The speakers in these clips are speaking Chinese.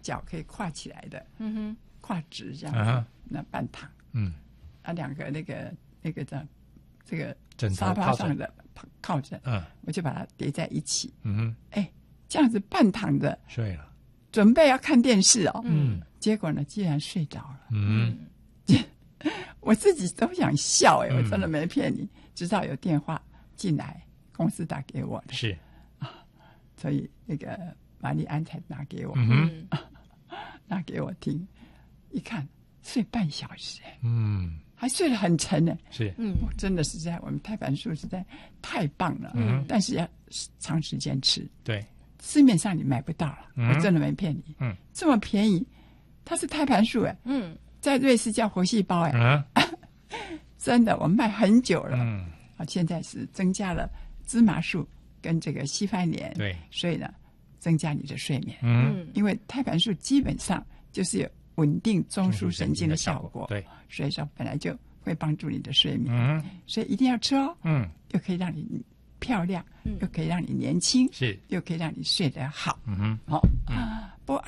脚可以跨起来的，跨直这样子，那半躺，两个那个这个沙发上的靠着，我就把它叠在一起，这样子半躺着睡了， 准备要看电视哦，结果呢，竟然睡着了，我自己都想笑我真的没骗你，直到有电话进来，公司打给我的， 是所以那个玛丽安才拿给我，拿给我听，一看睡半小时，还睡得很沉呢， 是， 真的实在我们胎盘素实在太棒了，但是要长时间吃， 对， 市面上你买不到了，我真的没骗你，这么便宜，它是胎盘素在瑞士叫活细胞真的我们卖很久了，现在是增加了芝麻素跟这个西番莲， 对， 所以呢增加你的睡眠，因为胎盘素基本上就是有稳定中枢神经的效果， 对， 所以说本来就会帮助你的睡眠，所以一定要吃哦，又可以让你漂亮，又可以让你年轻， 是， 又可以让你睡得好，好拨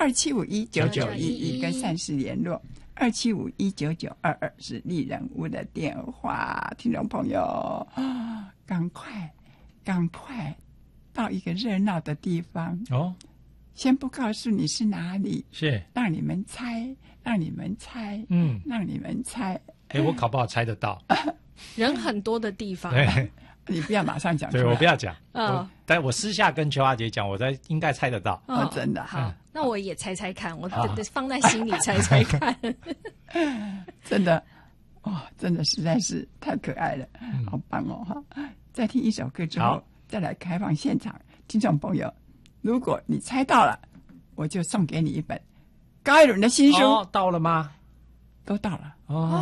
27519911跟善事联络，27519922是丽人屋的电话，听众朋友赶快到一个热闹的地方哦，先不告诉你是哪里， 是让你们猜，让你们猜， 我搞不好猜得到， 人很多的地方， 你不要马上讲出来， 对，我不要讲，但我私下跟秋华姐讲，我应该猜得到， 真的好，那我也猜猜看，我放在心里猜猜看， 真的，真的实在是太可爱了，好棒哦哈！再听一首歌之后，再来开放现场，听众朋友，如果你猜到了，我就送给你一本高一伦的新书， 到了吗？ 都到了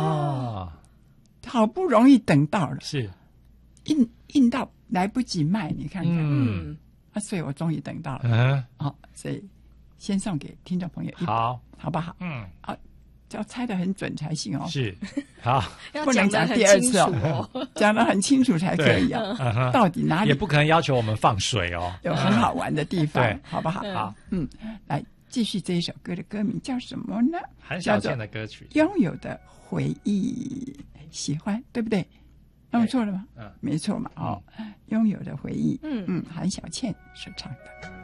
好不容易等到了， 是印到来不及卖，你看看，所以我终于等到了，所以先送给听众朋友一本，好不好？好，要猜得很准才行哦。 是，好， 不能讲第二次哦，讲得很清楚才可以啊。到底哪里？ 也不可能要求我们放水哦， 有很好玩的地方，好不好？ 好， 来继续这一首歌的歌名叫什么呢？ 韩小倩的歌曲 《拥有的回忆》，喜欢对不对？弄错了吗？没错嘛。拥有的回忆，韩小倩所唱的。